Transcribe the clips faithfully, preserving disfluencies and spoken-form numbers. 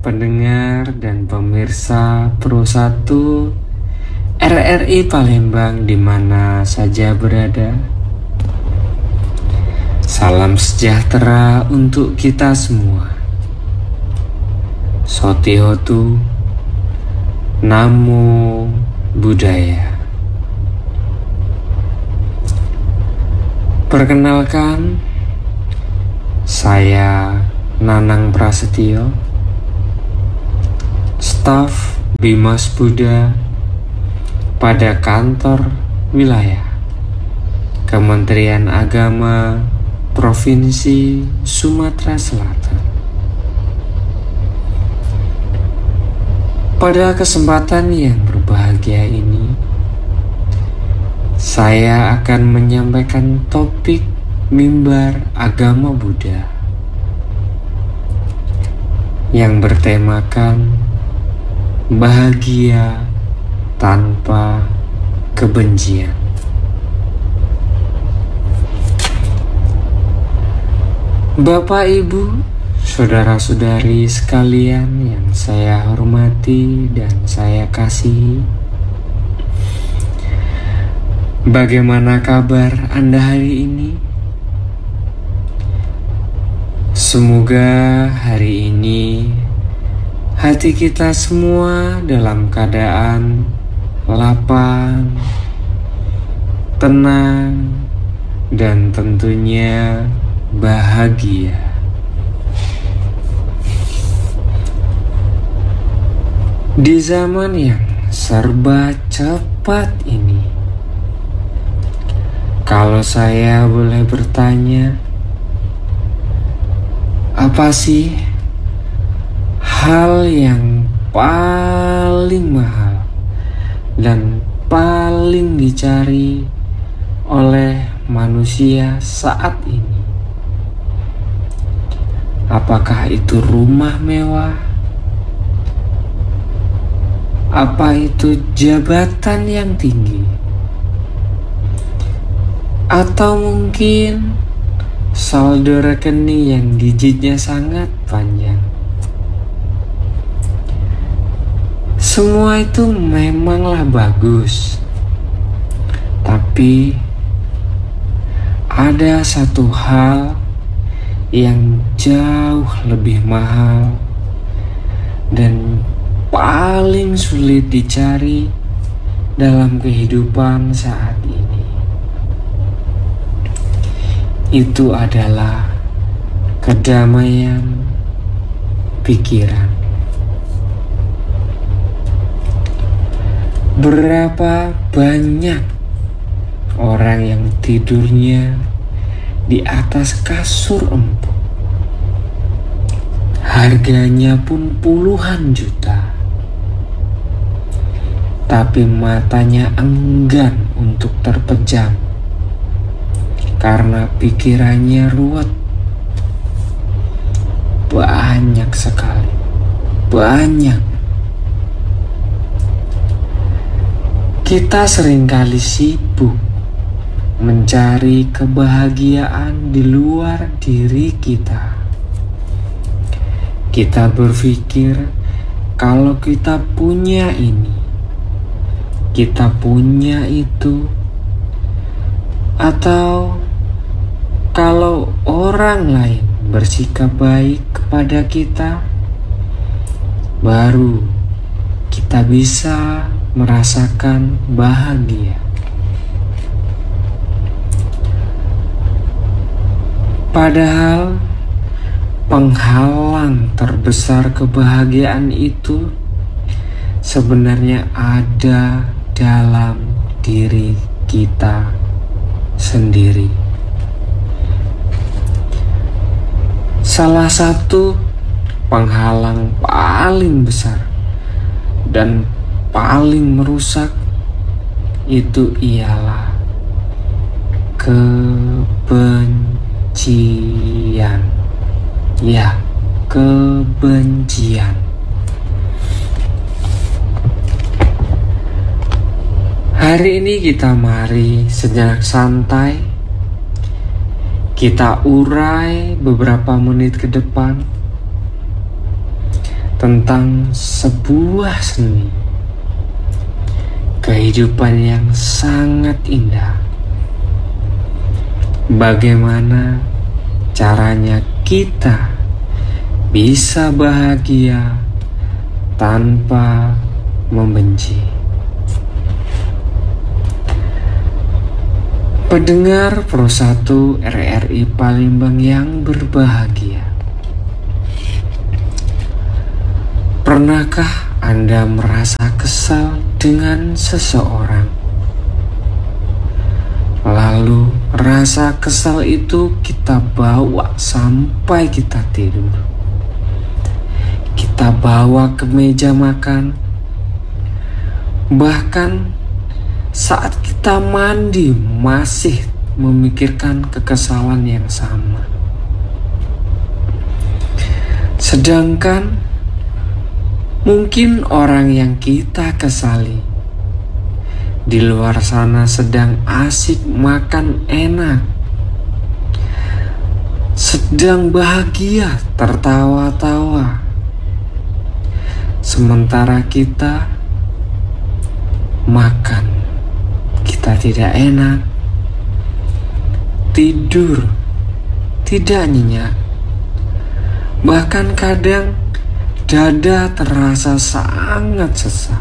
pendengar dan pemirsa Pro satu R R I Palembang di mana saja berada. Salam sejahtera untuk kita semua. Sotihotu, Namo Buddhaya. Perkenalkan, saya Nanang Prasetyo, staf Bimas Buddha pada kantor wilayah Kementerian Agama Provinsi Sumatera Selatan. Pada kesempatan yang berbahagia ini, saya akan menyampaikan topik mimbar agama Buddha yang bertemakan bahagia tanpa kebencian. Bapak, Ibu, saudara-saudari sekalian yang saya hormati dan saya kasihi, bagaimana kabar Anda hari ini? Semoga hari ini hati kita semua dalam keadaan lapang, tenang, dan tentunya bahagia. Di zaman yang serba cepat ini, kalau saya boleh bertanya, apa sih hal yang paling mahal dan paling dicari oleh manusia saat ini? Apakah itu rumah mewah? Apa itu jabatan yang tinggi? Atau mungkin saldo rekening yang digitnya sangat panjang? Semua itu memanglah bagus, tapi ada satu hal yang jauh lebih mahal dan paling sulit dicari dalam kehidupan saat ini. Itu adalah kedamaian pikiran. Berapa banyak orang yang tidurnya di atas kasur empuk, harganya pun puluhan juta, tapi matanya enggan untuk terpejam karena pikirannya ruwet. Banyak sekali, banyak. Kita seringkali sibuk mencari kebahagiaan di luar diri kita. Kita berpikir kalau kita punya ini, kita punya itu, atau kalau orang lain bersikap baik kepada kita, baru kita bisa merasakan bahagia. Padahal penghalang terbesar kebahagiaan itu sebenarnya ada dalam diri kita sendiri. Salah satu penghalang paling besar dan paling merusak itu ialah kebencian. Ya, kebencian. Hari ini kita mari sejenak santai, kita urai beberapa menit ke depan tentang sebuah seni kehidupan yang sangat indah. Bagaimana caranya kita bisa bahagia tanpa membenci. Pendengar Pro satu R R I Palembang yang berbahagia, pernahkah Anda merasa kesal dengan seseorang? Lalu rasa kesal itu kita bawa sampai kita tidur. Kita bawa ke meja makan. Bahkan saat kita mandi masih memikirkan kekesalan yang sama. Sedangkan mungkin orang yang kita kesali di luar sana sedang asik makan enak, sedang bahagia tertawa-tawa, sementara kita makan, kita tidak enak, tidur tidak nyenyak, bahkan kadang dada terasa sangat sesak.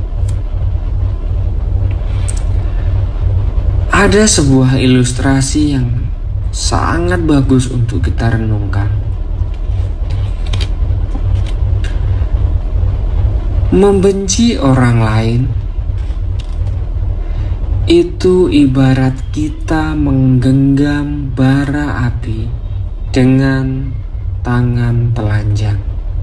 Ada sebuah ilustrasi yang sangat bagus untuk kita renungkan. Membenci orang lain itu ibarat kita menggenggam bara api dengan tangan telanjang.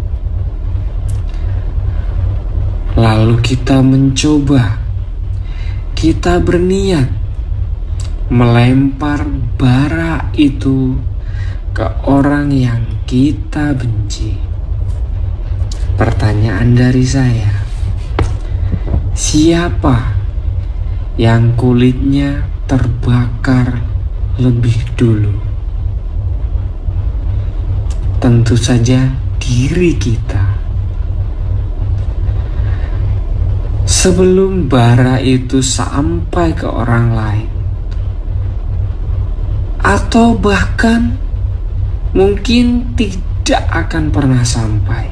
Lalu kita mencoba, kita berniat melempar bara itu ke orang yang kita benci. Pertanyaan dari saya, siapa yang kulitnya terbakar lebih dulu? Tentu saja diri kita. Sebelum bara itu sampai ke orang lain, atau bahkan mungkin tidak akan pernah sampai.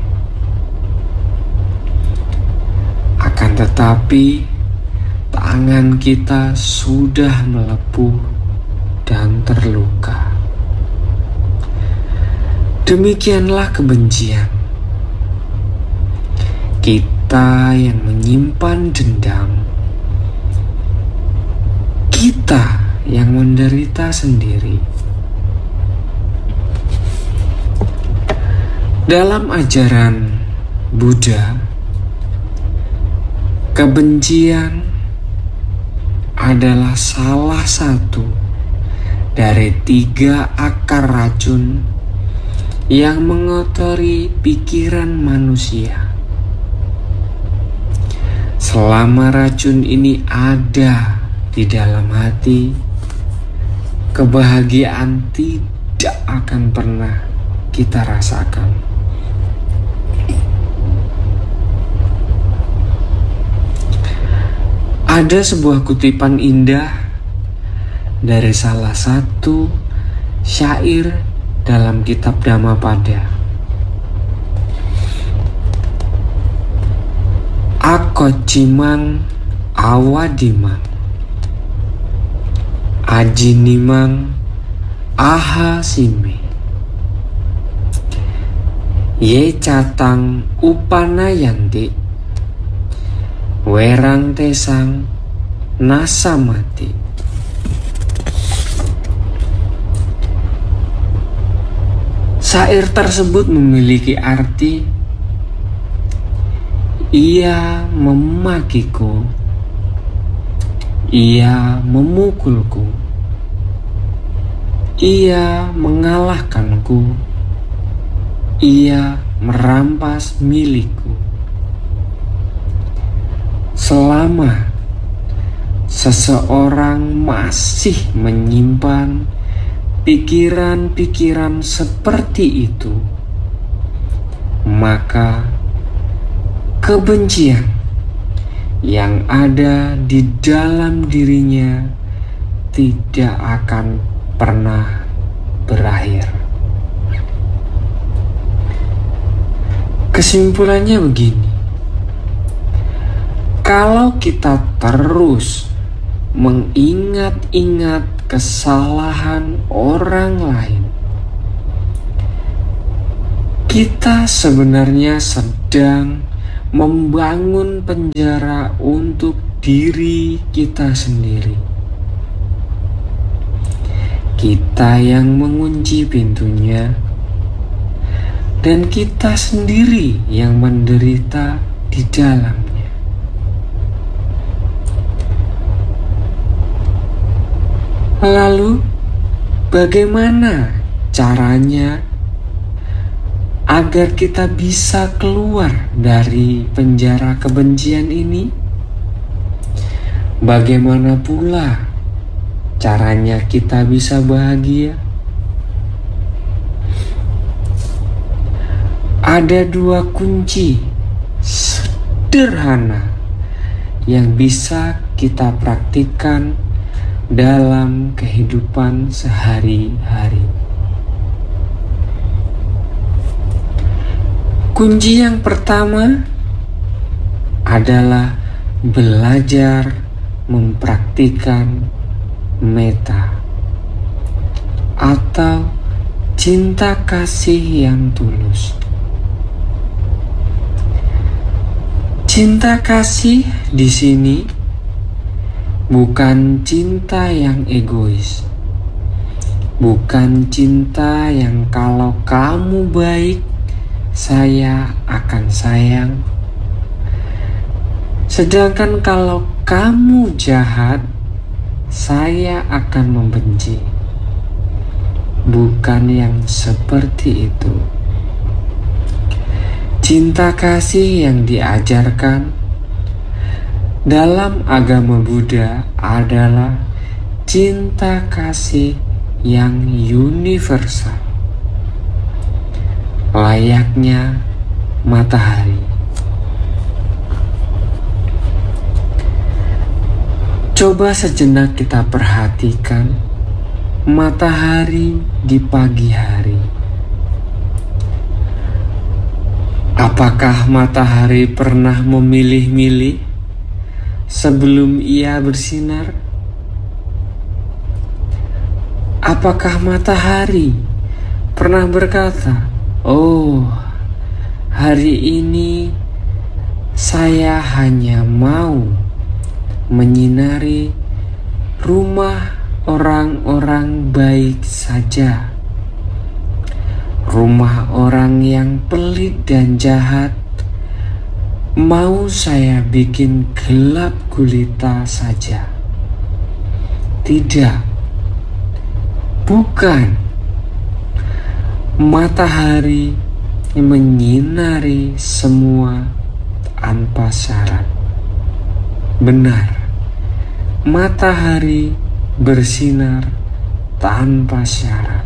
Akan tetapi tangan kita sudah melepuh dan terluka. Demikianlah kebencian. Kita yang menyimpan dendam, kita yang menderita sendiri. Dalam ajaran Buddha, kebencian adalah salah satu dari tiga akar racun yang mengotori pikiran manusia. Selama racun ini ada di dalam hati, kebahagiaan tidak akan pernah kita rasakan. Ada sebuah kutipan indah dari salah satu syair dalam kitab Dhammapada. Akocimang awadimang ajinimang ahasime ye catang upanayanti werang tesang nasamati. Syair tersebut memiliki arti, ia memakiku, ia memukulku, ia mengalahkanku, ia merampas milikku. Selama seseorang masih menyimpan pikiran-pikiran seperti itu, maka kebencian yang ada di dalam dirinya tidak akan pernah berakhir. Kesimpulannya begini, kalau kita terus mengingat-ingat kesalahan orang lain, kita sebenarnya sedang membangun penjara untuk diri kita sendiri. Kita yang mengunci pintunya, dan kita sendiri yang menderita di dalamnya. Lalu, bagaimana caranya agar kita bisa keluar dari penjara kebencian ini? Bagaimana pula caranya kita bisa bahagia? Ada dua kunci sederhana yang bisa kita praktikkan dalam kehidupan sehari-hari. Kunci yang pertama adalah belajar mempraktikkan meta atau cinta kasih yang tulus. Cinta kasih di sini bukan cinta yang egois, bukan cinta yang kalau kamu baik, saya akan sayang. Sedangkan kalau kamu jahat, saya akan membenci. Bukan yang seperti itu. Cinta kasih yang diajarkan dalam agama Buddha adalah cinta kasih yang universal, layaknya matahari. Coba sejenak kita perhatikan matahari di pagi hari. Apakah matahari pernah memilih-milih sebelum ia bersinar? Apakah matahari pernah berkata, "Oh, hari ini saya hanya mau menyinari rumah orang-orang baik saja. Rumah orang yang pelit dan jahat mau saya bikin gelap gulita saja." Tidak, bukan. Matahari menyinari semua tanpa syarat. Benar, matahari bersinar tanpa syarat.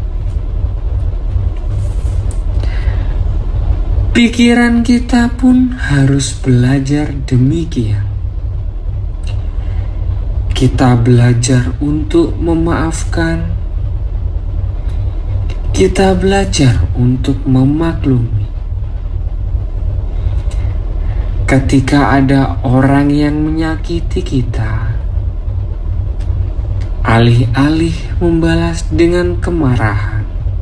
Pikiran kita pun harus belajar demikian. Kita belajar untuk memaafkan. Kita belajar untuk memaklumi. Ketika ada orang yang menyakiti kita, alih-alih membalas dengan kemarahan,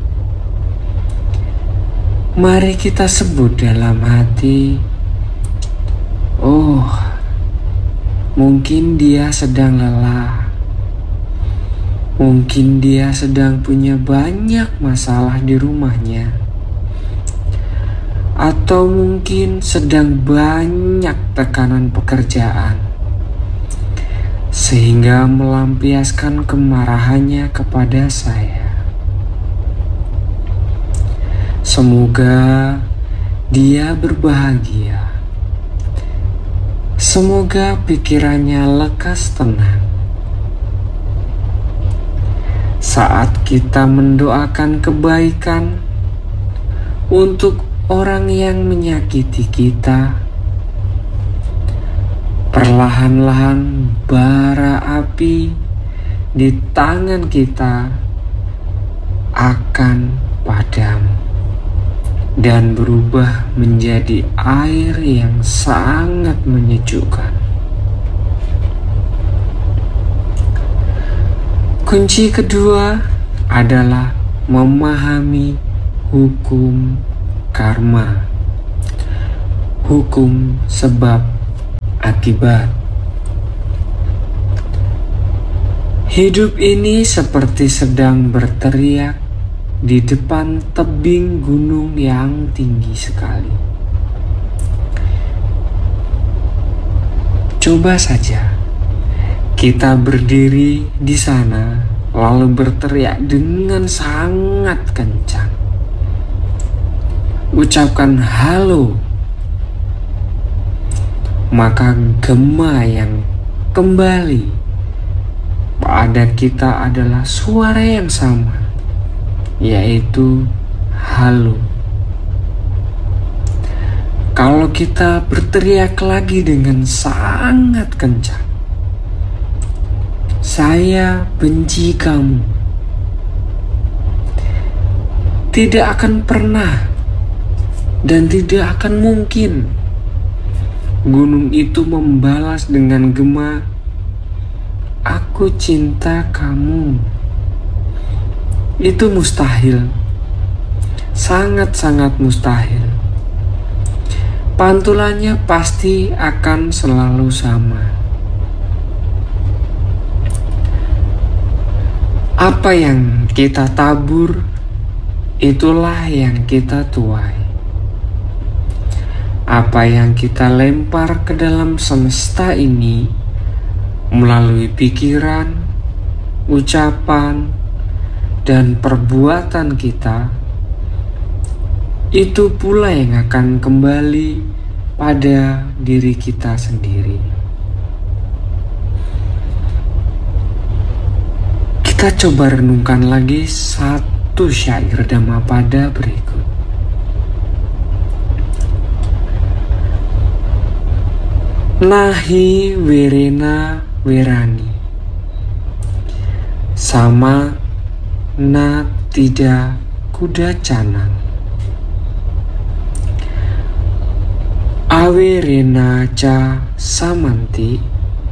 mari kita sebut dalam hati, "Oh, mungkin dia sedang lelah. Mungkin dia sedang punya banyak masalah di rumahnya. Atau mungkin sedang banyak tekanan pekerjaan, sehingga melampiaskan kemarahannya kepada saya. Semoga dia berbahagia. Semoga pikirannya lekas tenang." Saat kita mendoakan kebaikan untuk orang yang menyakiti kita, Perlahan-lahan bara api di tangan kita akan padam dan berubah menjadi air yang sangat menyejukkan. Kunci kedua adalah memahami hukum karma, hukum sebab akibat. Hidup ini seperti sedang berteriak di depan tebing gunung yang tinggi sekali. Coba saja kita berdiri di sana lalu berteriak dengan sangat kencang. Ucapkan halo, maka gema yang kembali pada kita adalah suara yang sama, yaitu halo. Kalau kita berteriak lagi dengan sangat kencang, saya benci kamu, tidak akan pernah dan tidak akan mungkin gunung itu membalas dengan gema, aku cinta kamu. Itu mustahil, sangat-sangat mustahil. Pantulannya pasti akan selalu sama. Apa yang kita tabur, itulah yang kita tuai. Apa yang kita lempar ke dalam semesta ini melalui pikiran, ucapan, dan perbuatan kita, itu pula yang akan kembali pada diri kita sendiri. Kita coba renungkan lagi satu syair Dhammapada berikut. Nahi werena werani, sama na tidak kuda canang. Awerena ca samanti,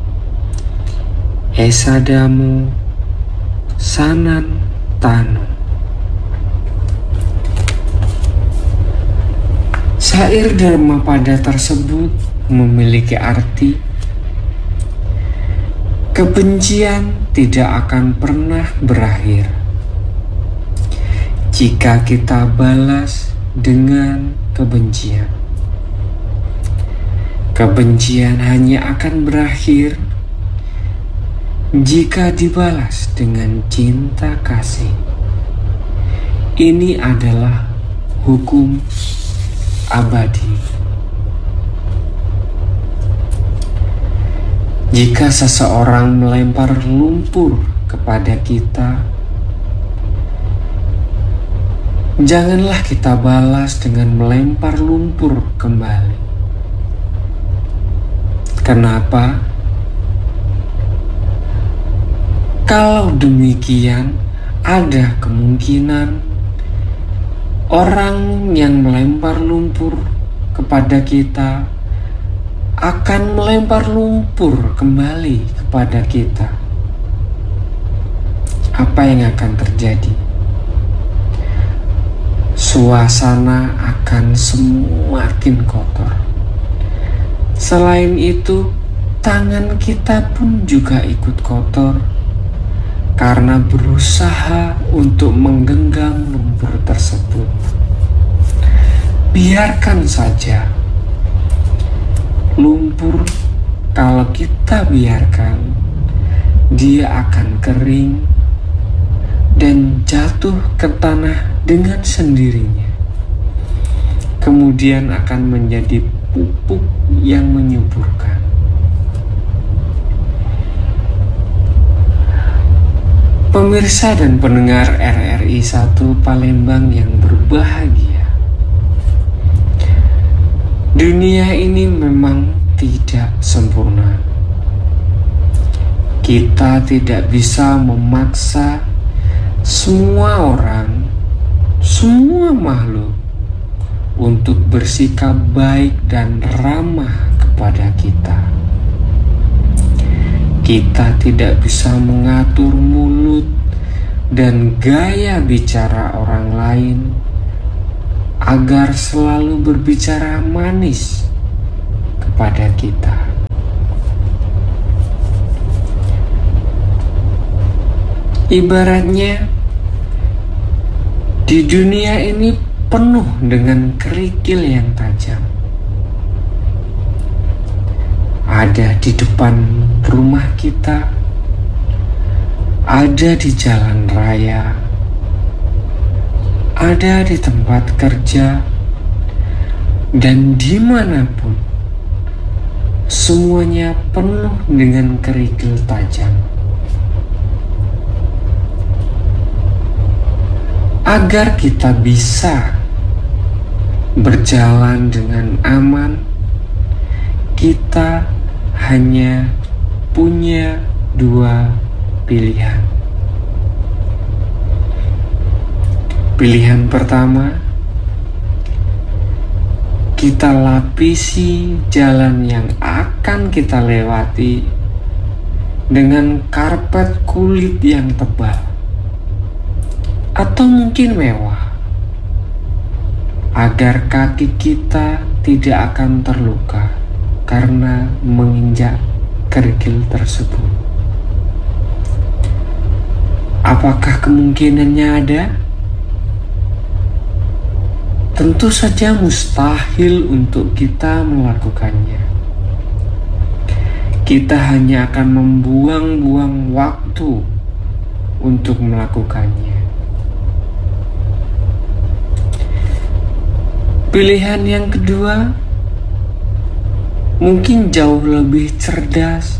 esadamu sanan tanu. Syair Dhammapada tersebut memiliki arti kebencian tidak akan pernah berakhir jika kita balas dengan kebencian. Kebencian hanya akan berakhir jika dibalas dengan cinta kasih. Ini adalah hukum abadi. Jika seseorang melempar lumpur kepada kita, janganlah kita balas dengan melempar lumpur kembali. Kenapa? Kalau demikian, ada kemungkinan orang yang melempar lumpur kepada kita akan melempar lumpur kembali kepada kita. Apa yang akan terjadi? Suasana akan semakin kotor. Selain itu, tangan kita pun juga ikut kotor karena berusaha untuk menggenggam lumpur tersebut. Biarkan saja lumpur, kalau kita biarkan, dia akan kering dan jatuh ke tanah dengan sendirinya. Kemudian akan menjadi pupuk yang menyuburkan. Pemirsa dan pendengar R R I satu Palembang yang berbahagia, dunia ini memang tidak sempurna. Kita tidak bisa memaksa semua orang, semua makhluk untuk bersikap baik dan ramah kepada kita. Kita tidak bisa mengatur mulut dan gaya bicara orang lain agar selalu berbicara manis kepada kita. Ibaratnya di dunia ini penuh dengan kerikil yang tajam. Ada di depan rumah kita, ada di jalan raya, ada di tempat kerja, dan dimanapun, semuanya penuh dengan kerikil tajam. Agar kita bisa berjalan dengan aman, kita hanya punya dua pilihan. Pilihan pertama, kita lapisi jalan yang akan kita lewati dengan karpet kulit yang tebal atau mungkin mewah, agar kaki kita tidak akan terluka karena menginjak kerikil tersebut. Apakah kemungkinannya ada? Tentu saja mustahil untuk kita melakukannya. Kita hanya akan membuang-buang waktu untuk melakukannya. Pilihan yang kedua mungkin jauh lebih cerdas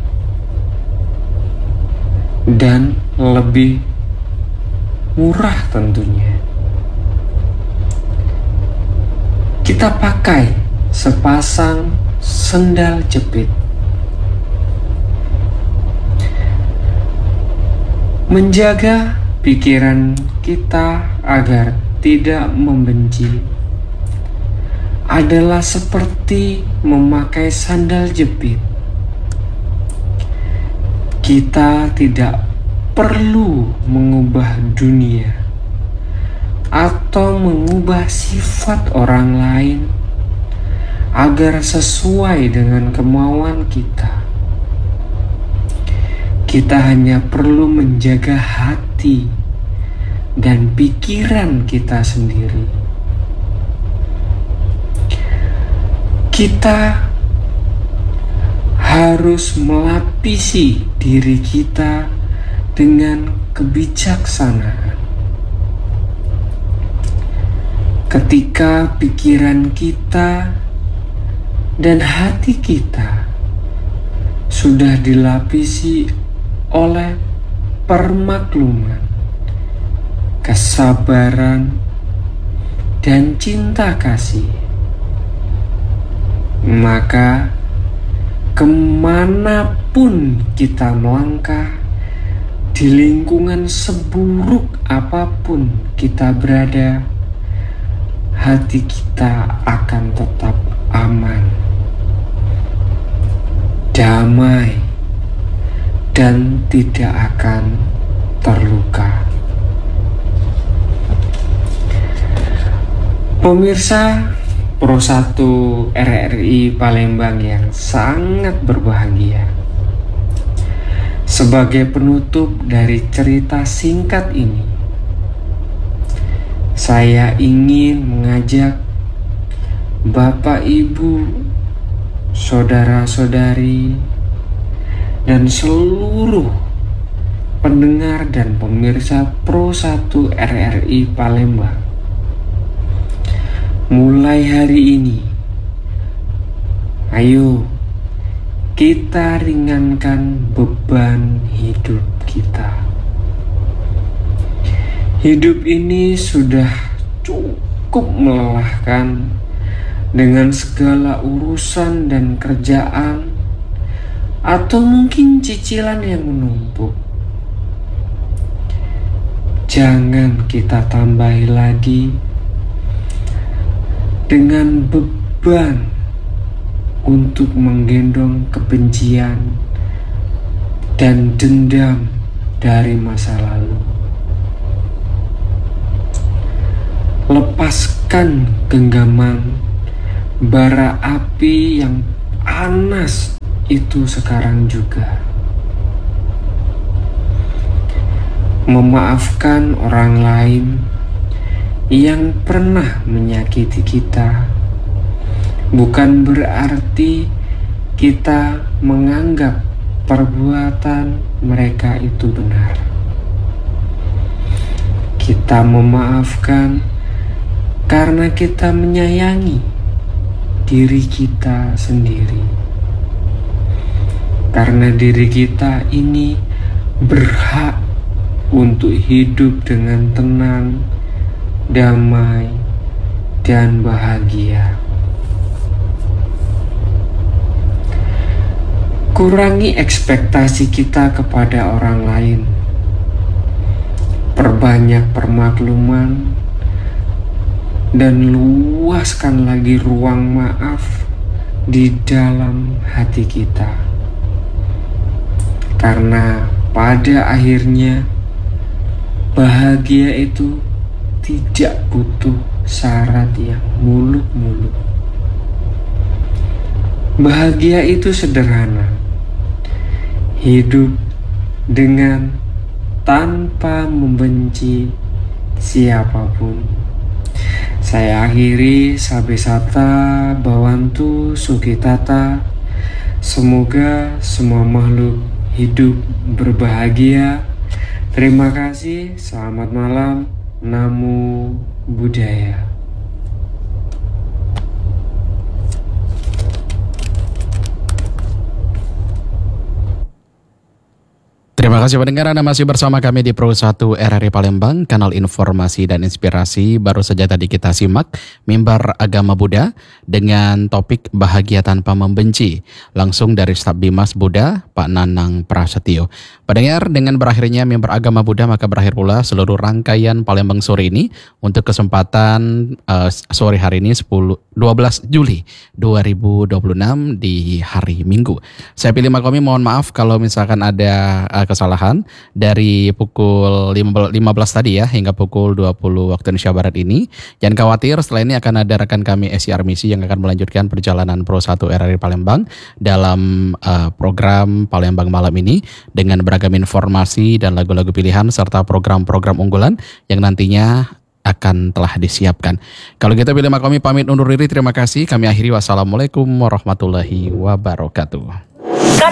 dan lebih murah tentunya. Kita pakai sepasang sendal jepit. Menjaga pikiran kita agar tidak membenci adalah seperti memakai sandal jepit. Kita tidak perlu mengubah dunia atau mengubah sifat orang lain agar sesuai dengan kemauan kita. Kita hanya perlu menjaga hati dan pikiran kita sendiri. Kita harus melapisi diri kita dengan kebijaksanaan. Ketika pikiran kita dan hati kita sudah dilapisi oleh permakluman, kesabaran, dan cinta kasih, maka kemanapun kita melangkah, di lingkungan seburuk apapun kita berada, hati kita akan tetap aman, damai, dan tidak akan terluka. Pemirsa Pro satu R R I Palembang yang sangat berbahagia, sebagai penutup dari cerita singkat ini, saya ingin mengajak Bapak, Ibu, saudara-saudari, dan seluruh pendengar dan pemirsa Pro satu R R I Palembang, mulai hari ini, ayo kita ringankan beban hidup kita. Hidup ini sudah cukup melelahkan dengan segala urusan dan kerjaan, atau mungkin cicilan yang menumpuk. Jangan kita tambahi lagi dengan beban untuk menggendong kebencian dan dendam dari masa lalu. Lepaskan genggaman bara api yang panas itu sekarang juga. Memaafkan orang lain yang pernah menyakiti kita bukan berarti kita menganggap perbuatan mereka itu benar. Kita memaafkan karena kita menyayangi diri kita sendiri. Karena diri kita ini berhak untuk hidup dengan tenang, damai, dan bahagia. Kurangi ekspektasi kita kepada orang lain. Perbanyak permakluman dan luaskan lagi ruang maaf di dalam hati kita. Karena pada akhirnya bahagia itu tidak butuh syarat yang muluk-muluk. Bahagia itu sederhana. Hidup dengan tanpa membenci siapapun. Saya akhiri Sabesata Bawantu Sukitata. Semoga semua makhluk hidup berbahagia. Terima kasih, selamat malam, Namo Buddhaya. Terima kasih pendengar, Anda masih bersama kami di Pro satu R R I Palembang, kanal informasi dan inspirasi. Baru saja tadi kita simak mimbar agama Buddha dengan topik bahagia tanpa membenci, langsung dari Staf Bimas Buddha, Pak Nanang Prasetyo. Pendengar, dengan berakhirnya mimbar agama Buddha, maka berakhir pula seluruh rangkaian Palembang sore ini. Untuk kesempatan uh, sore hari ini dua belas Juli dua ribu dua puluh enam di hari Minggu. Saya pilih Makomi, mohon maaf kalau misalkan ada uh, kesalahan dari pukul lima belas tadi ya hingga pukul dua puluh waktu Indonesia Barat ini. Jangan khawatir, setelah ini akan ada rekan kami S I R Misi yang akan melanjutkan perjalanan Pro satu R R I Palembang dalam uh, program Palembang Malam ini dengan beragam informasi dan lagu-lagu pilihan serta program-program unggulan yang nantinya akan telah disiapkan. Kalau kita pilih Makomi pamit undur diri, terima kasih. Kami akhiri, wassalamualaikum warahmatullahi wabarakatuh.